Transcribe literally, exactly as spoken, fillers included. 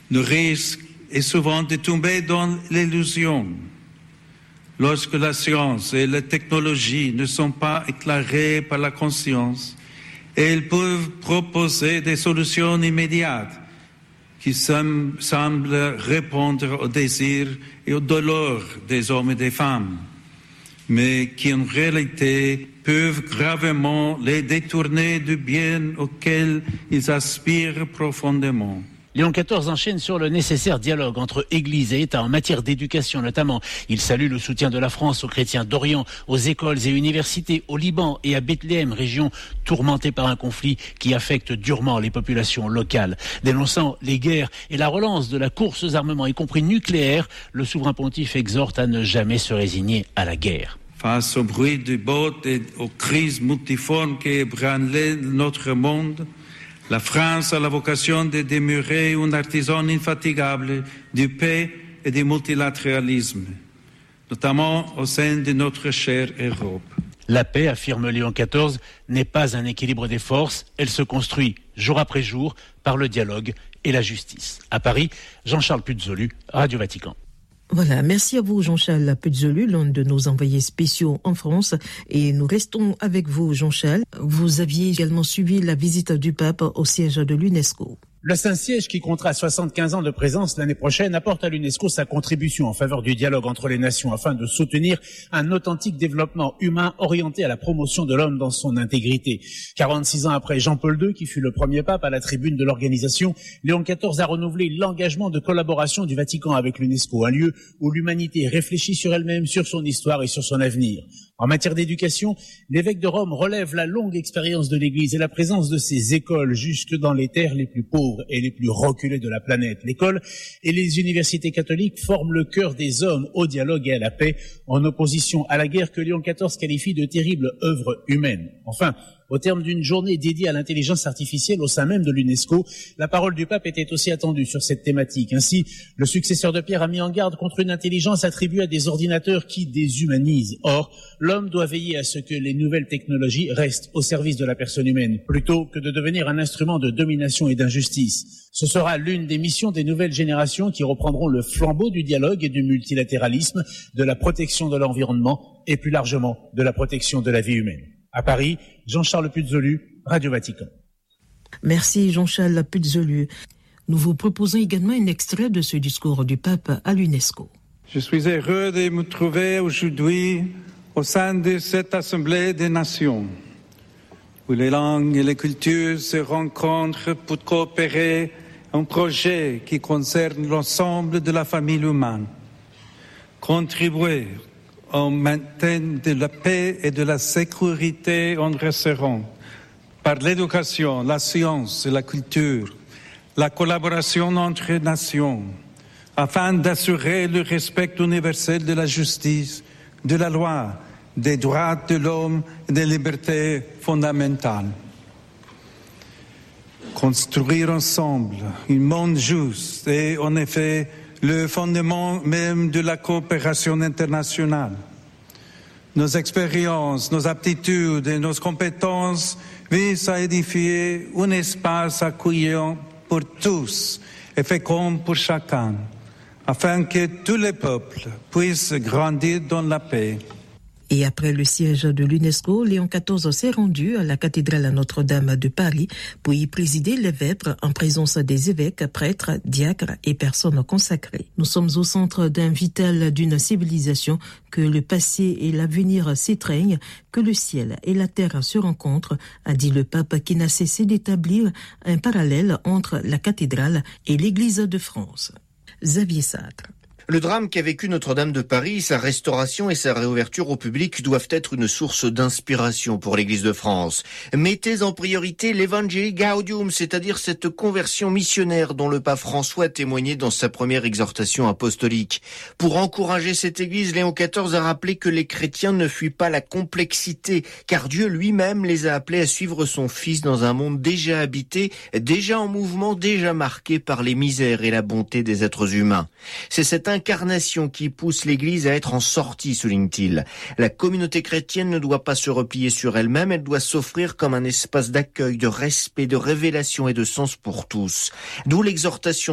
Le risque est souvent de tomber dans l'illusion. Lorsque la science et la technologie ne sont pas éclairées par la conscience, elles peuvent proposer des solutions immédiates qui semblent répondre aux désirs et aux douleurs des hommes et des femmes, mais qui en réalité peuvent gravement les détourner du bien auquel ils aspirent profondément. Léon quatorze enchaîne sur le nécessaire dialogue entre Église et État en matière d'éducation notamment. Il salue le soutien de la France aux chrétiens d'Orient, aux écoles et universités, au Liban et à Bethléem, région tourmentée par un conflit qui affecte durement les populations locales. Dénonçant les guerres et la relance de la course aux armements, y compris nucléaires, le souverain pontife exhorte à ne jamais se résigner à la guerre. Face au bruit du bottes et aux crises multiformes qui ébranlent notre monde, la France a la vocation de demeurer un artisan infatigable du paix et du multilatéralisme, notamment au sein de notre chère Europe. La paix, affirme Léon quatorze, n'est pas un équilibre des forces, elle se construit jour après jour par le dialogue et la justice. À Paris, Jean-Charles Puzolu, Radio Vatican. Voilà, merci à vous Jean-Charles Puzolu, l'un de nos envoyés spéciaux en France. Et nous restons avec vous Jean-Charles. Vous aviez également suivi la visite du pape au siège de l'UNESCO. Le Saint-Siège, qui comptera soixante-quinze ans de présence l'année prochaine, apporte à l'UNESCO sa contribution en faveur du dialogue entre les nations afin de soutenir un authentique développement humain orienté à la promotion de l'homme dans son intégrité. quarante-six ans après Jean-Paul deux, qui fut le premier pape à la tribune de l'organisation, Léon quatorze a renouvelé l'engagement de collaboration du Vatican avec l'UNESCO, un lieu où l'humanité réfléchit sur elle-même, sur son histoire et sur son avenir. En matière d'éducation, l'évêque de Rome relève la longue expérience de l'Église et la présence de ses écoles jusque dans les terres les plus pauvres et les plus reculées de la planète. L'école et les universités catholiques forment le cœur des hommes au dialogue et à la paix, en opposition à la guerre que Léon quatorze qualifie de terrible œuvre humaine. Enfin, au terme d'une journée dédiée à l'intelligence artificielle au sein même de l'UNESCO, la parole du pape était aussi attendue sur cette thématique. Ainsi, le successeur de Pierre a mis en garde contre une intelligence attribuée à des ordinateurs qui déshumanisent. Or, l'homme doit veiller à ce que les nouvelles technologies restent au service de la personne humaine, plutôt que de devenir un instrument de domination et d'injustice. Ce sera l'une des missions des nouvelles générations qui reprendront le flambeau du dialogue et du multilatéralisme, de la protection de l'environnement et plus largement de la protection de la vie humaine. À Paris, Jean-Charles Puzolu, Radio Vatican. Merci Jean-Charles Puzolu. Nous vous proposons également un extrait de ce discours du pape à l'UNESCO. Je suis heureux de me trouver aujourd'hui au sein de cette Assemblée des Nations, où les langues et les cultures se rencontrent pour coopérer un projet qui concerne l'ensemble de la famille humaine. Contribuer au maintien de la paix et de la sécurité en resserrant par l'éducation, la science et la culture, la collaboration entre nations, afin d'assurer le respect universel de la justice, de la loi, des droits de l'homme et des libertés fondamentales. Construire ensemble un monde juste est en effet le fondement même de la coopération internationale. Nos expériences, nos aptitudes et nos compétences visent à édifier un espace accueillant pour tous et fécond pour chacun, afin que tous les peuples puissent grandir dans la paix. Et après le siège de l'UNESCO, Léon quatorze s'est rendu à la cathédrale Notre-Dame de Paris pour y présider les vêpres en présence des évêques, prêtres, diacres et personnes consacrées. Nous sommes au centre d'un vital d'une civilisation, que le passé et l'avenir s'étreignent, que le ciel et la terre se rencontrent, a dit le pape qui n'a cessé d'établir un parallèle entre la cathédrale et l'Église de France. Xavier Sartre. Le drame qu'a vécu Notre-Dame de Paris, sa restauration et sa réouverture au public doivent être une source d'inspiration pour l'Église de France. Mettez en priorité l'Evangelii Gaudium, c'est-à-dire cette conversion missionnaire dont le pape François a témoigné dans sa première exhortation apostolique. Pour encourager cette Église, Léon quatorze a rappelé que les chrétiens ne fuient pas la complexité, car Dieu lui-même les a appelés à suivre son Fils dans un monde déjà habité, déjà en mouvement, déjà marqué par les misères et la bonté des êtres humains. C'est cette incarnation qui pousse l'Église à être en sortie, souligne-t-il. La communauté chrétienne ne doit pas se replier sur elle-même, elle doit s'offrir comme un espace d'accueil, de respect, de révélation et de sens pour tous. D'où l'exhortation